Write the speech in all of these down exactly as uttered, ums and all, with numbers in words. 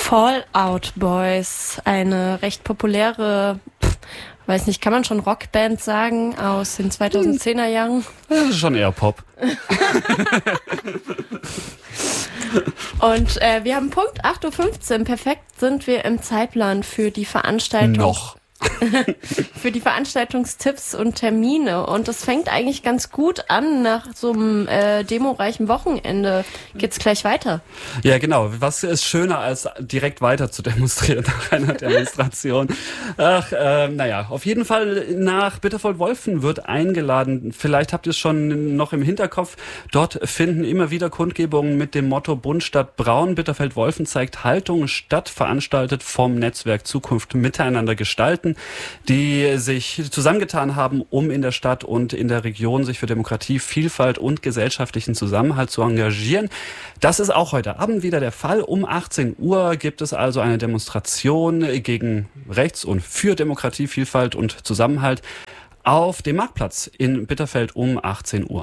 Fall Out Boys, eine recht populäre, weiß nicht, kann man schon Rockband sagen, aus den zweitausendzehner Jahren? Das ist schon eher Pop. Und äh, wir haben Punkt acht Uhr fünfzehn, perfekt sind wir im Zeitplan für die Veranstaltung. Noch. Für die Veranstaltungstipps und Termine. Und das fängt eigentlich ganz gut an. Nach so einem äh, demoreichen Wochenende geht's gleich weiter. Ja, genau. Was ist schöner, als direkt weiter zu demonstrieren nach einer Demonstration? Ach, äh, naja, auf jeden Fall nach Bitterfeld-Wolfen wird eingeladen. Vielleicht habt ihr es schon noch im Hinterkopf. Dort finden immer wieder Kundgebungen mit dem Motto Bund statt Braun. Bitterfeld-Wolfen zeigt Haltung statt, veranstaltet vom Netzwerk Zukunft miteinander gestalten, die sich zusammengetan haben, um in der Stadt und in der Region sich für Demokratie, Vielfalt und gesellschaftlichen Zusammenhalt zu engagieren. Das ist auch heute Abend wieder der Fall. Um achtzehn Uhr gibt es also eine Demonstration gegen rechts und für Demokratie, Vielfalt und Zusammenhalt auf dem Marktplatz in Bitterfeld um achtzehn Uhr.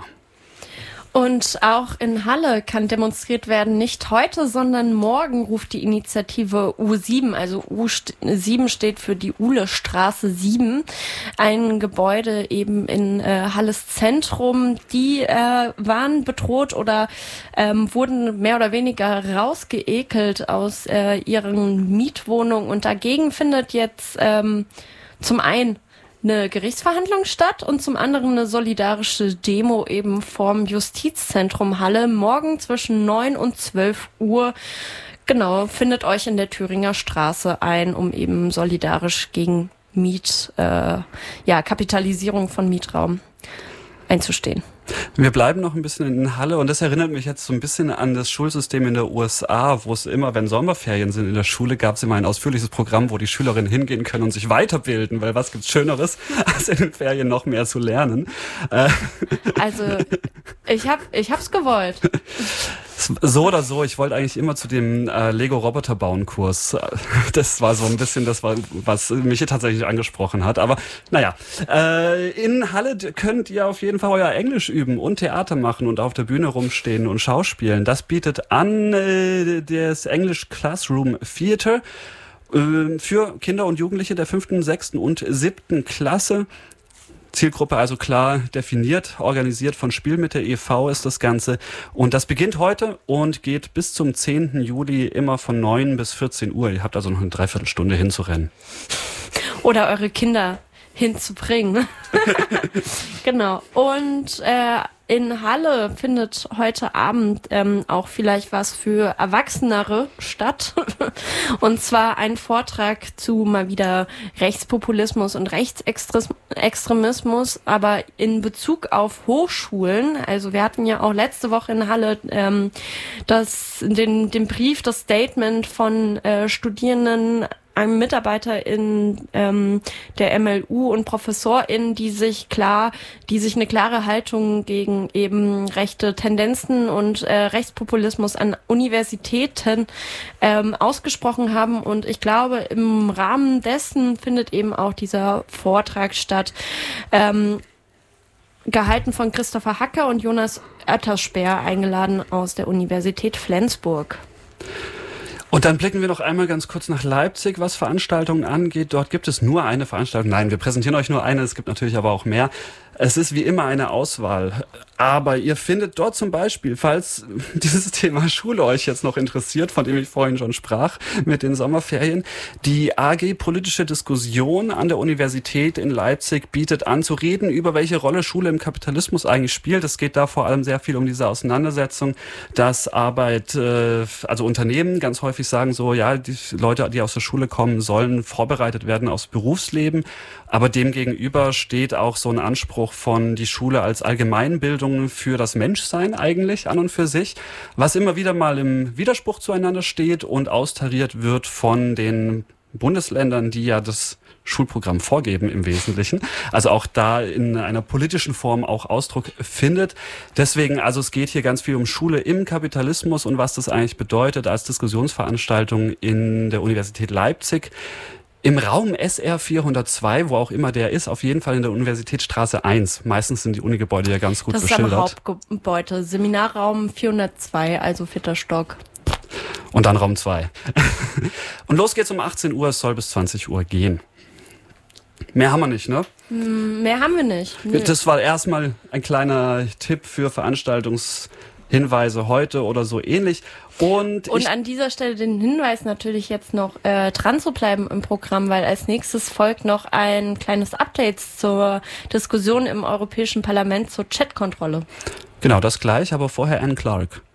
Und auch in Halle kann demonstriert werden, nicht heute, sondern morgen, ruft die Initiative U sieben, also U sieben steht für die Uhlestraße sieben, ein Gebäude eben in äh, Halles Zentrum. Die äh, waren bedroht oder ähm, wurden mehr oder weniger rausgeekelt aus äh, ihren Mietwohnungen, und dagegen findet jetzt ähm, zum einen eine Gerichtsverhandlung statt und zum anderen eine solidarische Demo eben vorm Justizzentrum Halle morgen zwischen neun und zwölf Uhr. Genau, findet euch in der Thüringer Straße ein, um eben solidarisch gegen Miet, äh, ja, Kapitalisierung von Mietraum einzustehen. Wir bleiben noch ein bisschen in Halle, und das erinnert mich jetzt so ein bisschen an das Schulsystem in der U S A, wo es immer, wenn Sommerferien sind in der Schule, gab es immer ein ausführliches Programm, wo die Schülerinnen hingehen können und sich weiterbilden, weil was gibt's Schöneres, als in den Ferien noch mehr zu lernen. Also ich hab, ich hab's gewollt. So oder so, ich wollte eigentlich immer zu dem äh, Lego-Roboter-Bauen-Kurs. Das war so ein bisschen das, war, was mich tatsächlich angesprochen hat. Aber naja, äh, in Halle könnt ihr auf jeden Fall euer Englisch üben und Theater machen und auf der Bühne rumstehen und schauspielen. Das bietet an äh, das English Classroom Theater äh, für Kinder und Jugendliche der fünften, sechsten und siebten Klasse. Zielgruppe also klar definiert, organisiert von Spielmitte e V ist das Ganze. Und das beginnt heute und geht bis zum zehnten Juli immer von neun bis vierzehn Uhr. Ihr habt also noch eine Dreiviertelstunde hinzurennen. Oder eure Kinder hinzubringen. Genau. Und äh, in Halle findet heute Abend ähm, auch vielleicht was für Erwachsenere statt. Und zwar ein Vortrag zu mal wieder Rechtspopulismus und Rechtsextremismus, aber in Bezug auf Hochschulen. Also wir hatten ja auch letzte Woche in Halle ähm, das, den, den Brief, das Statement von äh, Studierenden, einem Mitarbeiter in ähm, der M L U und ProfessorInnen, die sich klar, die sich eine klare Haltung gegen eben rechte Tendenzen und äh, Rechtspopulismus an Universitäten ähm, ausgesprochen haben. Und ich glaube, im Rahmen dessen findet eben auch dieser Vortrag statt, ähm, gehalten von Christopher Hacker und Jonas Oetterspeer, eingeladen aus der Universität Flensburg. Und dann blicken wir noch einmal ganz kurz nach Leipzig, was Veranstaltungen angeht. Dort gibt es nur eine Veranstaltung. Nein, wir präsentieren euch nur eine. Es gibt natürlich aber auch mehr. Es ist wie immer eine Auswahl. Aber ihr findet dort zum Beispiel, falls dieses Thema Schule euch jetzt noch interessiert, von dem ich vorhin schon sprach, mit den Sommerferien, die A G Politische Diskussion an der Universität in Leipzig bietet an, zu reden, über welche Rolle Schule im Kapitalismus eigentlich spielt. Es geht da vor allem sehr viel um diese Auseinandersetzung, dass Arbeit, also Unternehmen ganz häufig sagen so, ja, die Leute, die aus der Schule kommen, sollen vorbereitet werden aufs Berufsleben. Aber demgegenüber steht auch so ein Anspruch von die Schule als Allgemeinbildung für das Menschsein eigentlich an und für sich, was immer wieder mal im Widerspruch zueinander steht und austariert wird von den Bundesländern, die ja das Schulprogramm vorgeben im Wesentlichen. Also auch da in einer politischen Form auch Ausdruck findet. Deswegen, also es geht hier ganz viel um Schule im Kapitalismus und was das eigentlich bedeutet als Diskussionsveranstaltung in der Universität Leipzig. Im Raum S R vierhundertzwei, wo auch immer der ist, auf jeden Fall in der Universitätsstraße eins. Meistens sind die Unigebäude ja ganz gut das beschildert. Das ist am Hauptgebäude. Seminarraum vierhundertzwei, also vierter Stock. Und dann Raum zwei. Und los geht's um achtzehn Uhr, es soll bis zwanzig Uhr gehen. Mehr haben wir nicht, ne? Mehr haben wir nicht. Nee. Das war erstmal ein kleiner Tipp für Veranstaltungshinweise heute oder so ähnlich. Und, Und ich, an dieser Stelle den Hinweis natürlich jetzt noch äh, dran zu bleiben im Programm, weil als nächstes folgt noch ein kleines Update zur Diskussion im Europäischen Parlament zur Chatkontrolle. Genau, das gleich, aber vorher Anne Clark.